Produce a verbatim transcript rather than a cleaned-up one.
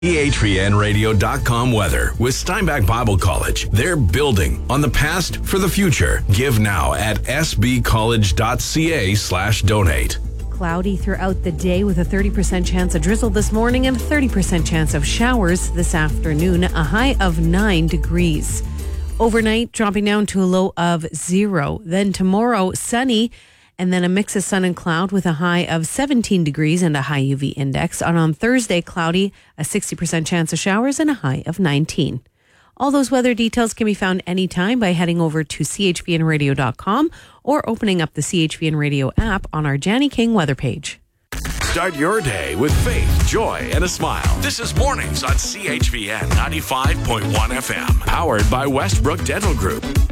C H V N radio dot com weather with Steinbach Bible College. They're building on the past for the future. Give now at s b college dot c a slash donate. Cloudy throughout the day with a thirty percent chance of drizzle this morning and a thirty percent chance of showers this afternoon, a high of nine degrees. Overnight, dropping down to a low of zero. Then tomorrow, sunny, and then a mix of sun and cloud with a high of seventeen degrees and a high U V index. And on Thursday, cloudy, a sixty percent chance of showers and a high of nineteen. All those weather details can be found anytime by heading over to c h v n radio dot com or opening up the C H V N Radio app on our Janny King weather page. Start your day with faith, joy, and a smile. This is Mornings on C H V N ninety-five point one F M. Powered by Westbrook Dental Group.